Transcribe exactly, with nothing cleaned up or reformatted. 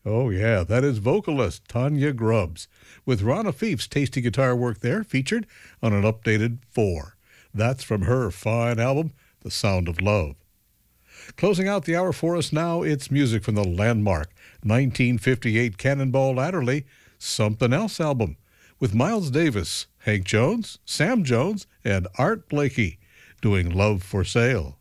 Oh, yeah, that is vocalist Tanya Grubbs, with Ron Afif's tasty guitar work there featured on an updated four. That's from her fine album, The Sound of Love. Closing out the hour for us now, it's music from the landmark nineteen fifty-eight Cannonball Adderley Something Else album, with Miles Davis, Hank Jones, Sam Jones, and Art Blakey doing Love for Sale.